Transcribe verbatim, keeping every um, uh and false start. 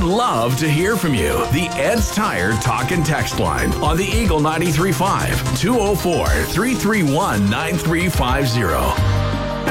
We'd love to hear from you. The Ed's Tire Talk and Text line on the Eagle ninety-three point five, two oh four, three three one, nine three five zero.